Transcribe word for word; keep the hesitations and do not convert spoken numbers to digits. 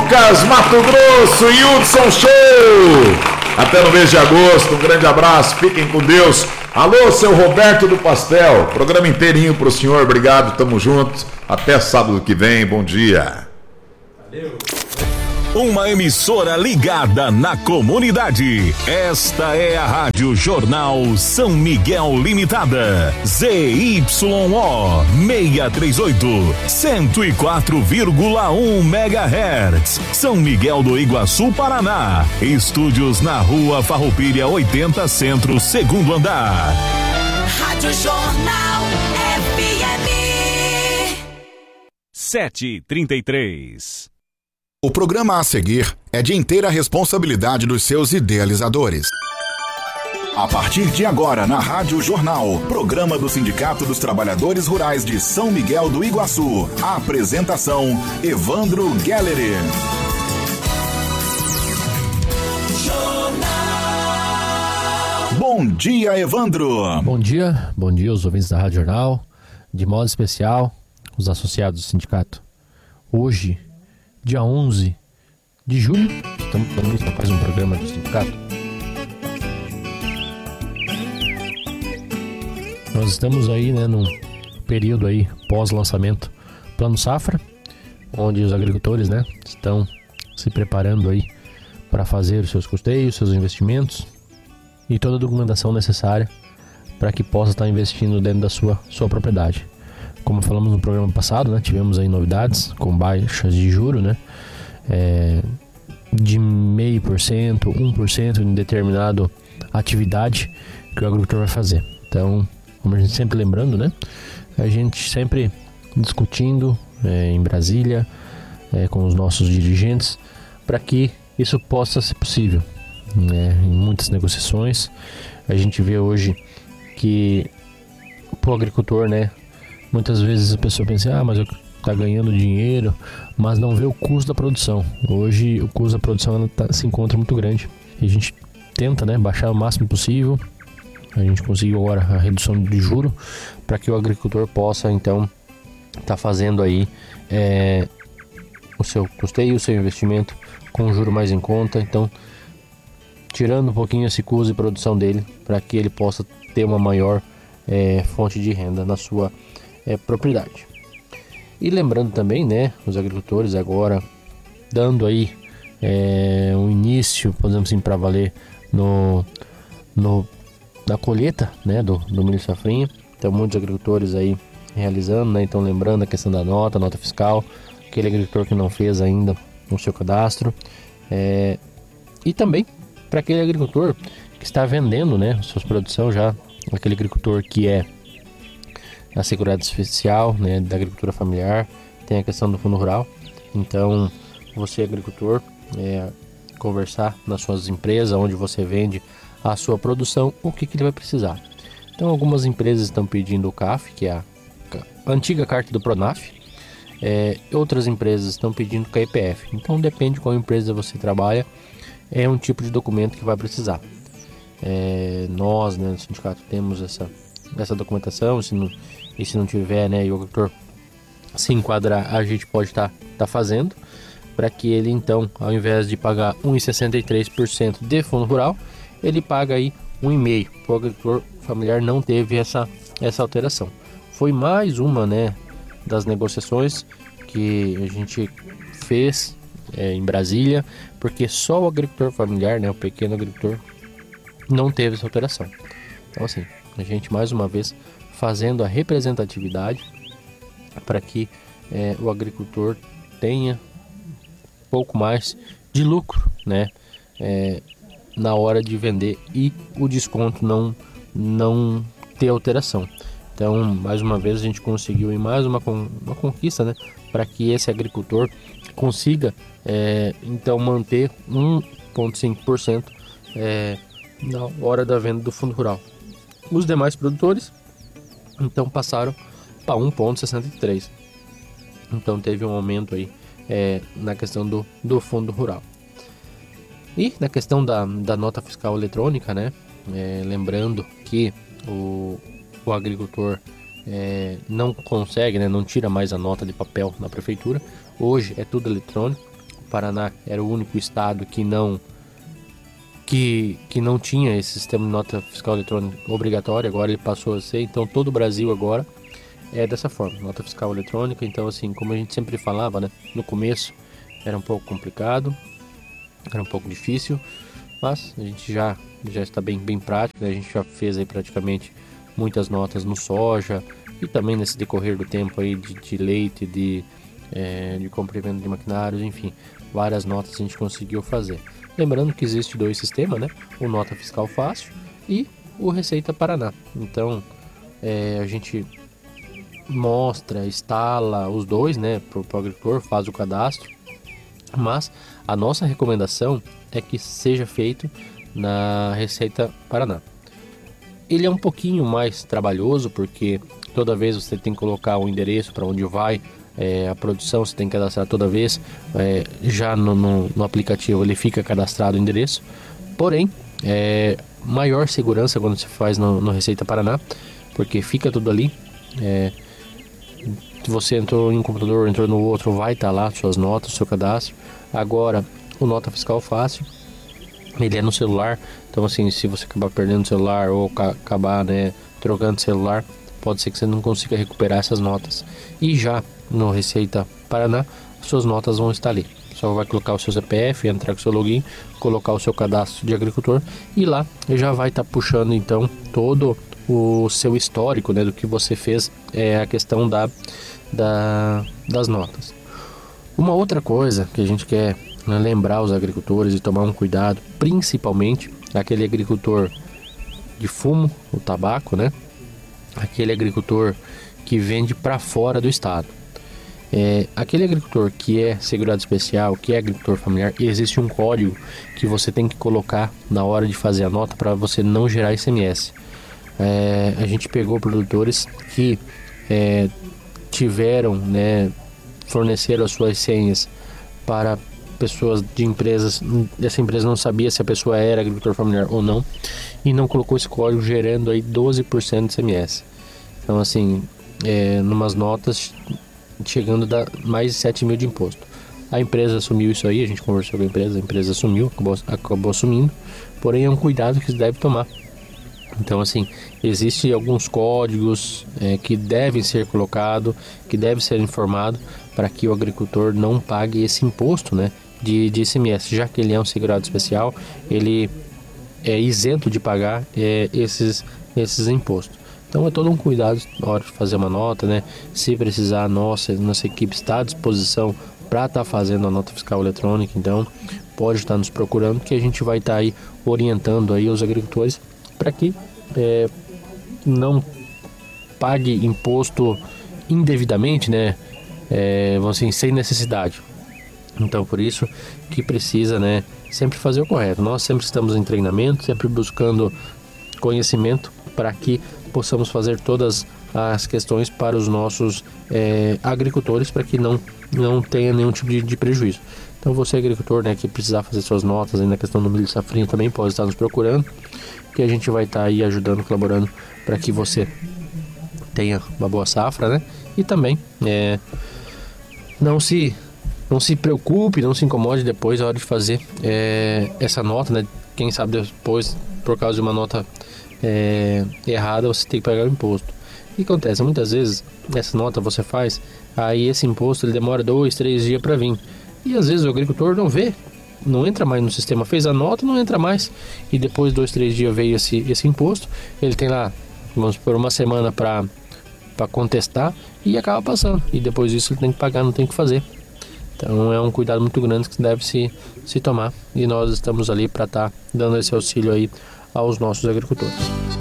Lucas, Mato Grosso, Hudson Show. Até no mês de agosto, um grande abraço, fiquem com Deus. Alô, seu Roberto do Pastel, programa inteirinho pro senhor, obrigado, tamo juntos. Até sábado que vem, bom dia. Valeu. Uma emissora ligada na comunidade. Esta é a Rádio Jornal São Miguel Limitada. Z Y O seiscentos e trinta e oito, cento e quatro vírgula um megahertz. São Miguel do Iguaçu, Paraná. Estúdios na Rua Farroupilha oitenta Centro, segundo andar. Rádio Jornal F M. sete e trinta e três. O programa a seguir é de inteira responsabilidade dos seus idealizadores. A partir de agora, na Rádio Jornal, programa do Sindicato dos Trabalhadores Rurais de São Miguel do Iguaçu. A apresentação, Evandro Gelleri. Bom dia, Evandro. Bom dia, bom dia aos ouvintes da Rádio Jornal, de modo especial, os associados do sindicato. Hoje, dia onze de julho, estamos falando para mais um programa do sindicato. Nós estamos aí, né, num período aí pós-lançamento Plano Safra, onde os agricultores, né, estão se preparando aí para fazer os seus custeios, seus investimentos e toda a documentação necessária para que possa estar investindo dentro da sua, sua propriedade. Como falamos no programa passado, né, tivemos aí novidades com baixas de juros, né, é, de zero vírgula cinco por cento, um por cento em determinada atividade que o agricultor vai fazer. Então, como a gente sempre lembrando, né, a gente sempre discutindo é, em Brasília é, com os nossos dirigentes para que isso possa ser possível. Né, em muitas negociações, a gente vê hoje que para o agricultor, né, muitas vezes a pessoa pensa, ah, mas eu tá ganhando dinheiro, mas não vê o custo da produção. Hoje o custo da produção tá, se encontra muito grande. E a gente tenta, né, baixar o máximo possível. A gente conseguiu agora a redução de juro para que o agricultor possa então tá fazendo aí é, o seu custeio, o seu investimento com um juro mais em conta. Então, tirando um pouquinho esse custo de produção dele para que ele possa ter uma maior é, fonte de renda na sua é, propriedade. E lembrando também, né, os agricultores agora dando aí é, um início, podemos assim, para valer no, no, na colheita, né, do, do milho safrinha. Então muitos agricultores aí realizando, né, então lembrando a questão da nota, nota fiscal, aquele agricultor que não fez ainda o seu cadastro. É, e também para aquele agricultor que está vendendo, né, suas produções já, aquele agricultor que é a Seguridade Especial, né, da agricultura familiar, tem a questão do fundo rural. Então, você agricultor, é, conversar nas suas empresas, onde você vende a sua produção, o que, que ele vai precisar. Então, algumas empresas estão pedindo o C A F, que é a, a antiga carta do Pronaf, é, outras empresas estão pedindo K I P F. Então, depende qual empresa você trabalha, é um tipo de documento que vai precisar. É, nós, né, no sindicato, temos essa, essa documentação, se não E se não tiver, né, e o agricultor se enquadrar, a gente pode estar tá, tá fazendo para que ele então, ao invés de pagar um vírgula sessenta e três por cento de fundo rural, ele paga aí um vírgula cinco por cento. O agricultor familiar não teve essa, essa alteração. Foi mais uma, né, das negociações que a gente fez é, em Brasília, porque só o agricultor familiar, né, o pequeno agricultor, não teve essa alteração. Então assim, a gente mais uma vez fazendo a representatividade para que é, o agricultor tenha um pouco mais de lucro, né, é, na hora de vender e o desconto não, não ter alteração. Então, mais uma vez, a gente conseguiu em mais uma, uma conquista, né, para que esse agricultor consiga é, então manter um vírgula cinco por cento é, na hora da venda do fundo rural. Os demais produtores então passaram para um vírgula sessenta e três. Então teve um aumento aí é, na questão do, do fundo rural. E na questão da, da nota fiscal eletrônica, né? É, lembrando que o, o agricultor é, não consegue, né, não tira mais a nota de papel na prefeitura. Hoje é tudo eletrônico. Paraná era o único estado que não que, que não tinha esse sistema de nota fiscal eletrônica obrigatória, agora ele passou a ser, então todo o Brasil agora é dessa forma, nota fiscal eletrônica. Então assim, como a gente sempre falava, né, no começo era um pouco complicado, era um pouco difícil, mas a gente já, já está bem, bem prático, né? A gente já fez aí praticamente muitas notas no soja e também nesse decorrer do tempo aí de, de leite, de, é, de compra e venda de maquinários, enfim, várias notas a gente conseguiu fazer. Lembrando que existe dois sistemas, né? O Nota Fiscal Fácil e o Receita Paraná. Então, é, a gente mostra, instala os dois, né? Para o agricultor, faz o cadastro. Mas a nossa recomendação é que seja feito na Receita Paraná. Ele é um pouquinho mais trabalhoso, porque toda vez você tem que colocar o endereço para onde vai é, a produção, você tem que cadastrar toda vez, é, já no, no, no aplicativo ele fica cadastrado o endereço, porém, é, maior segurança quando se faz no, no Receita Paraná, porque fica tudo ali, é, se você entrou em um computador, entrou no outro, vai estar lá suas notas, seu cadastro. Agora, o Nota Fiscal Fácil, ele é no celular, então assim, se você acabar perdendo o celular ou ca- acabar, né, trocando o celular, pode ser que você não consiga recuperar essas notas. E já no Receita Paraná, suas notas vão estar ali. Só vai colocar o seu C P F, entrar com o seu login, colocar o seu cadastro de agricultor e lá já vai estar puxando então todo o seu histórico, né, do que você fez, é a questão da, da, das notas. Uma outra coisa que a gente quer, né, lembrar os agricultores e tomar um cuidado, principalmente aquele agricultor de fumo, o tabaco, né? Aquele agricultor que vende para fora do estado. É, aquele agricultor que é segurado especial, que é agricultor familiar, existe um código que você tem que colocar na hora de fazer a nota para você não gerar I C M S. É, a gente pegou produtores que é, tiveram, né, forneceram as suas senhas para pessoas de empresas, essa empresa não sabia se a pessoa era agricultor familiar ou não, e não colocou esse código, gerando aí doze por cento de I C M S. Então assim, é, numas notas chegando a dar mais de sete mil de imposto. A empresa assumiu isso aí, a gente conversou com a empresa, a empresa assumiu, acabou, acabou assumindo, porém é um cuidado que se deve tomar. Então assim, existem alguns códigos é, que devem ser colocados, que devem ser informados para que o agricultor não pague esse imposto, né, de, de I C M S, já que ele é um segurado especial, ele é isento de pagar é, esses, esses impostos. Então é todo um cuidado na hora de fazer uma nota, né? Se precisar, a nossa, nossa equipe está à disposição para estar tá fazendo a nota fiscal eletrônica, então pode estar nos procurando, que a gente vai estar tá aí orientando aí os agricultores para que é, não pague imposto indevidamente, né? É, vamos assim, sem necessidade. Então por isso que precisa, né, sempre fazer o correto. Nós sempre estamos em treinamento, sempre buscando conhecimento para que possamos fazer todas as questões para os nossos é, agricultores, para que não, não tenha nenhum tipo de, de prejuízo. Então você, agricultor, né, que precisar fazer suas notas aí na questão do milho safrinha, também pode estar nos procurando, que a gente vai estar aí ajudando, colaborando para que você tenha uma boa safra, né? E também é, não se não se preocupe, não se incomode depois na hora de fazer é, essa nota, né? Quem sabe depois, por causa de uma nota é, errada, você tem que pagar o imposto. O que acontece? Muitas vezes essa nota você faz, aí esse imposto ele demora dois, três dias para vir. E às vezes o agricultor não vê, não entra mais no sistema, fez a nota, não entra mais. E depois, dois, três dias veio esse, esse imposto, ele tem lá, vamos por uma semana para para contestar e acaba passando. E depois disso ele tem que pagar, não tem o que fazer. Então é um cuidado muito grande que deve se, se tomar. E nós estamos ali para estar tá dando esse auxílio aí aos nossos agricultores.